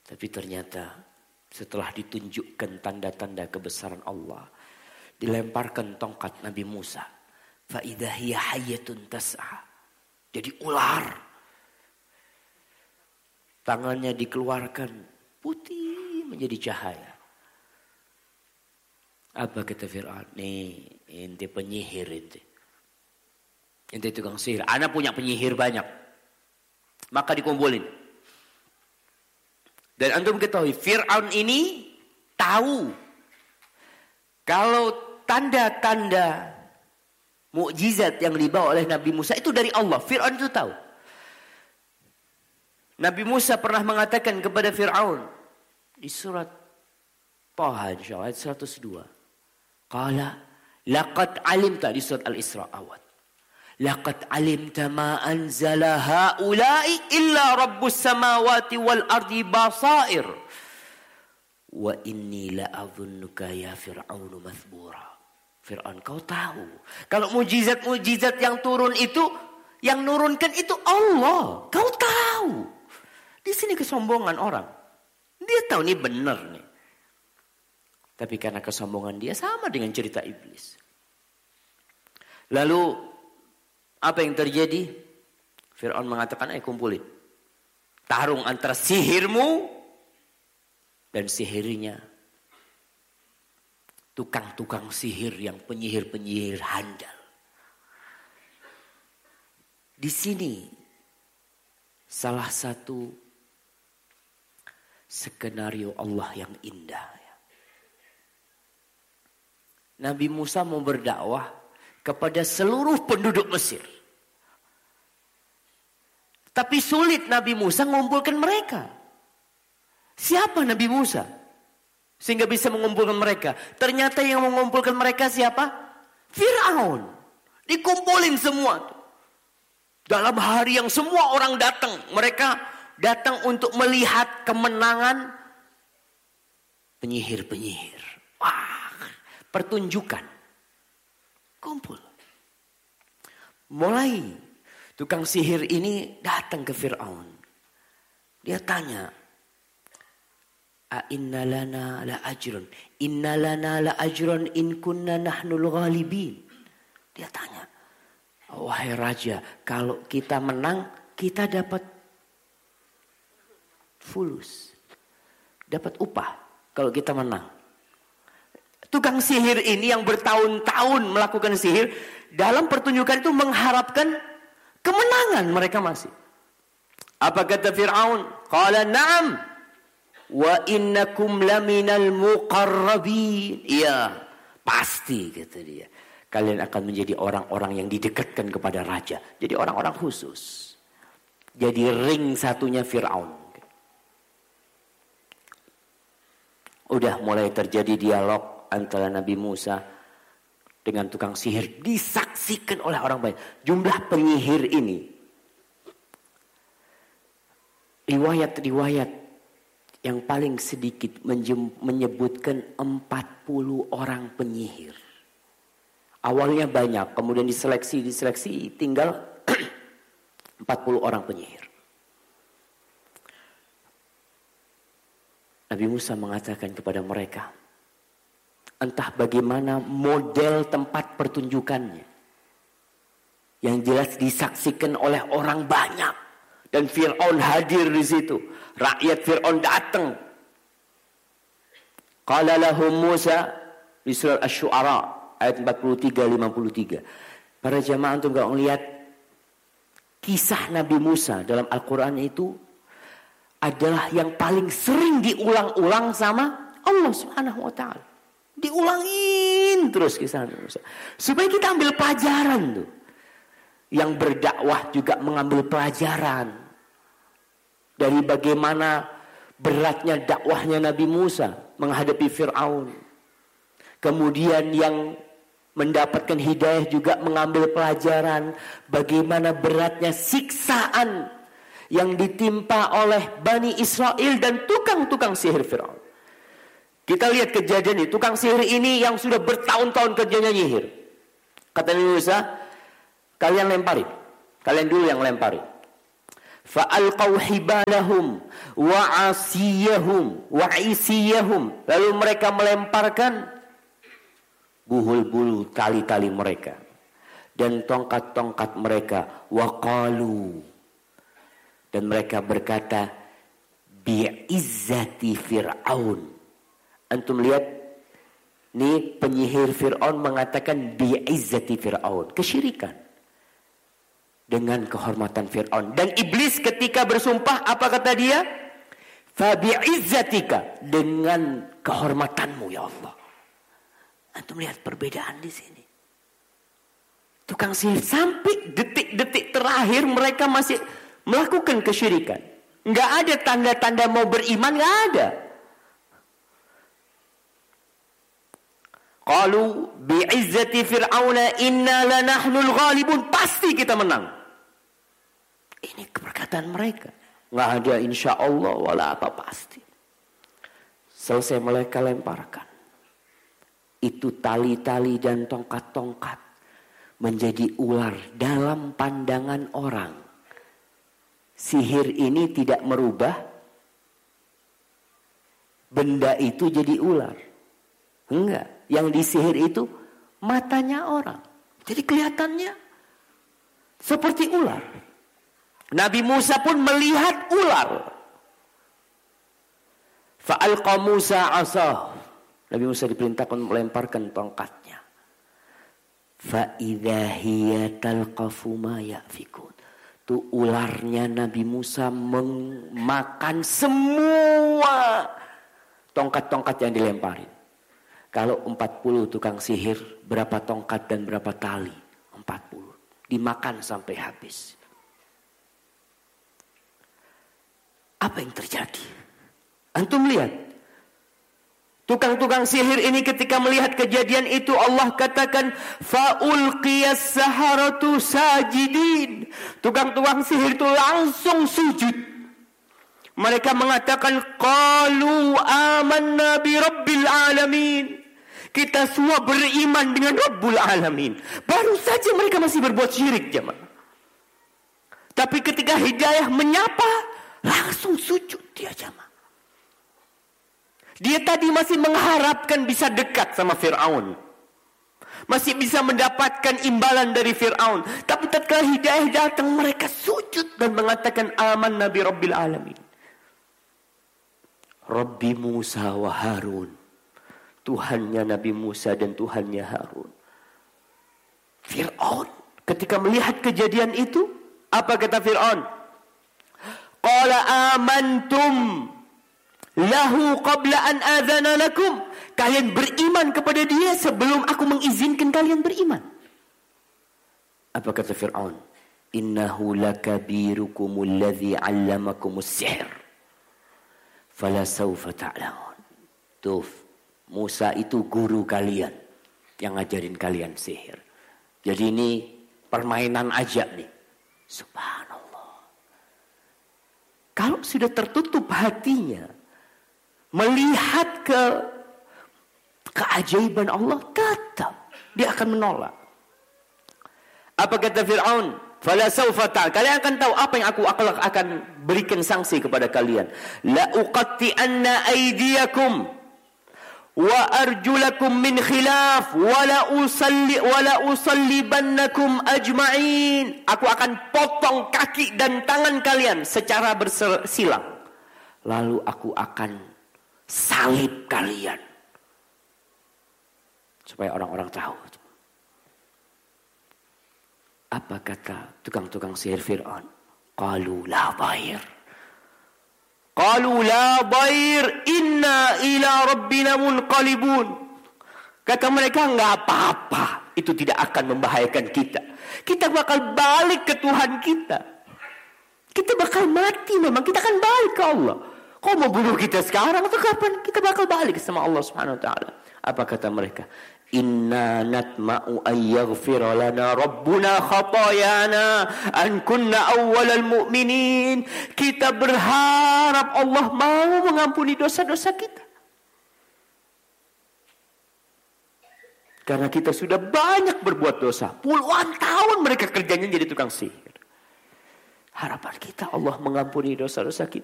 Tapi ternyata setelah ditunjukkan tanda-tanda kebesaran Allah, dilemparkan tongkat Nabi Musa. Fa idza hiya hayyatun tas'a. Jadi ular. Tangannya dikeluarkan, putih menjadi cahaya. Apa kata Fir'aun? Nih, ente penyihir ente. Ente tukang sihir. Ana punya penyihir banyak. Maka dikumpulin. Dan antum ketahui, Fir'aun ini tahu kalau tanda-tanda mukjizat yang dibawa oleh Nabi Musa itu dari Allah. Fir'aun itu tahu. Nabi Musa pernah mengatakan kepada Fir'aun di surat Taha insyaallah ayat 102. Qala laqad alimta, di surat Al-Isra awal. Laqad alimta ma anzala haula'i illa rabbus samawati wal ardi basair. Wa inni la'adhunnuka ya Fir'aunu mathbura. Fir'aun, kau tahu kalau mujizat-mujizat yang turun itu, yang nurunkan itu Allah. Kau tahu. Di sini kesombongan orang. Dia tahu ini benar nih. Tapi karena kesombongan dia sama dengan cerita iblis. Lalu apa yang terjadi? Fir'aun mengatakan, ayo kumpulin. Tarung antara sihirmu dan sihirnya. Tukang-tukang sihir yang penyihir-penyihir handal. Di sini salah satu skenario Allah yang indah. Nabi Musa mau berdakwah kepada seluruh penduduk Mesir. Tapi sulit Nabi Musa mengumpulkan mereka. Siapa Nabi Musa? Sehingga bisa mengumpulkan mereka. Ternyata yang mengumpulkan mereka siapa? Fir'aun. Dikumpulin semua. Dalam hari yang semua orang datang. Mereka datang untuk melihat kemenangan penyihir-penyihir. Wah. Pertunjukan. Kumpul. Mulai tukang sihir ini datang ke Fir'aun. Dia tanya. Inna lana la ajrun. Inna lana la ajrun in kunna nahnul ghalibin. Dia tanya. Wahai raja, kalau kita menang, kita dapat fulus. Dapat upah kalau kita menang. Tukang sihir ini yang bertahun-tahun melakukan sihir, dalam pertunjukan itu mengharapkan kemenangan mereka masih. Apa kata Fir'aun? Qala na'am wa innakum laminal muqarrabin. Iya, pasti kata dia. Kalian akan menjadi orang-orang yang didekatkan kepada raja. Jadi orang-orang khusus. Jadi ring satunya Fir'aun. Udah mulai terjadi dialog antara Nabi Musa dengan tukang sihir. Disaksikan oleh orang banyak. Jumlah penyihir ini. Riwayat-riwayat yang paling sedikit menyebutkan 40 orang penyihir. Awalnya banyak. Kemudian diseleksi tinggal 40 orang penyihir. Nabi Musa mengatakan kepada mereka. Entah bagaimana model tempat pertunjukannya. Yang jelas disaksikan oleh orang banyak. Dan Fir'aun hadir di situ. Rakyat Fir'aun datang. Qala lahum Musa di surat Asy-Syu'ara ayat 43-53. Para jamaah untuk enggak melihat kisah Nabi Musa dalam Al-Quran itu adalah yang paling sering diulang-ulang sama Allah Subhanahu wa ta'ala. Diulangin terus kisah Nabi Musa. Supaya kita ambil pelajaran tuh. Yang berdakwah juga mengambil pelajaran. Dari bagaimana beratnya dakwahnya Nabi Musa menghadapi Fir'aun. Kemudian yang mendapatkan hidayah juga mengambil pelajaran. Bagaimana beratnya siksaan yang ditimpa oleh Bani Israel dan tukang-tukang sihir Fir'aun. Kita lihat kejadian ini. Tukang sihir ini yang sudah bertahun-tahun kerjanya nyihir. Kata Nabi Musa, kalian lemparin. Kalian dulu yang lemparin. Fa'alqaw hibalahum wa isiyahum. Lalu mereka melemparkan buhul-buhul tali-tali mereka dan tongkat-tongkat mereka. Waqalu, dan mereka berkata, bi'izzati Fir'aun. Antum lihat, ini penyihir Fir'aun mengatakan bi'izzati Fir'aun, kesyirikan dengan kehormatan Fir'aun. Dan iblis ketika bersumpah, apa kata dia? Fa bi'izzatika, dengan kehormatanmu ya Allah. Antum lihat perbedaan di sini. Tukang sihir sampai detik-detik terakhir mereka masih melakukan kesyirikan. Enggak ada tanda-tanda mau beriman, enggak ada. Qalu bi'izzati fir'auna inna lanahnul ghalibun, pasti kita menang. Ini perkataan mereka. Enggak ada insya Allah wala apa, pasti. Selesai mereka lemparkan. Itu tali-tali dan tongkat-tongkat menjadi ular dalam pandangan orang. Sihir ini tidak merubah benda itu jadi ular. Enggak. Yang disihir itu matanya orang. Jadi kelihatannya seperti ular. Nabi Musa pun melihat ular. Fa'alqa Musa asah. Nabi Musa diperintahkan melemparkan tongkatnya. Fa'idha hiya talqafu ma yafikun. Itu ularnya Nabi Musa memakan semua tongkat-tongkat yang dilemparin. Kalau 40 tukang sihir, berapa tongkat dan berapa tali? 40. Dimakan sampai habis. Apa yang terjadi? Antum lihat. Tukang-tukang sihir ini ketika melihat kejadian itu, Allah katakan faulqiyas saharatu sajidin. Tukang-tukang sihir itu langsung sujud. Mereka mengatakan qalu amanna bi rabbil alamin. Kita semua beriman dengan Rabbul Alamin. Baru saja mereka masih berbuat syirik, jemaah. Tapi ketika hidayah menyapa, langsung sujud dia, jemaah. Dia tadi masih mengharapkan bisa dekat sama Fir'aun. Masih bisa mendapatkan imbalan dari Fir'aun. Tapi tatkala hidayah datang, mereka sujud dan mengatakan aman Nabi Rabbil Alamin. Rabbi Musa wa Harun. Tuhannya Nabi Musa dan Tuhannya Harun. Fir'aun ketika melihat kejadian itu, apa kata Fir'aun? Qala amantum lahu qabla an adzana lakum. Kalian beriman kepada dia sebelum aku mengizinkan kalian beriman. Apa kata Fir'aun? Innahu lakabirukumul ladzi 'allamakumus sihr. Fala sawfa ta'lamun. Tuh, Musa itu guru kalian yang ngajarin kalian sihir. Jadi ini permainan aja nih. Subhanallah. Kalau sudah tertutup hatinya melihat keajaiban Allah, tetap dia akan menolak. Apa kata Fir'aun? Fala sawfa ta'lamun. Kalian akan tahu apa yang aku akan berikan sanksi kepada kalian. La uqatti'anna aydiyakum wa arjulakum min khilaf wala usallibannakum ajma'in. Aku akan potong kaki dan tangan kalian secara bersilang. Lalu aku akan salib kalian. Supaya orang-orang tahu. Apa kata tukang-tukang sihir Fir'aun? Qalu la dhair. Qalu la dhair inna ila rabbina munqalibun. Kata mereka, enggak apa-apa. Itu tidak akan membahayakan kita. Kita bakal balik ke Tuhan kita. Kita bakal mati memang. Kita akan balik ke Allah. Kau mau bunuh kita sekarang atau kapan? Kita bakal balik sama Allah Subhanahu wa taala. Apa kata mereka? Inna natma'u ayyaghfira lana rabbuna khatayana an kunna awwalal mu'minin. Kita berharap Allah mau mengampuni dosa-dosa kita. Karena kita sudah banyak berbuat dosa. Puluhan tahun mereka kerjanya jadi tukang sihir. Harapan kita Allah mengampuni dosa-dosa kita.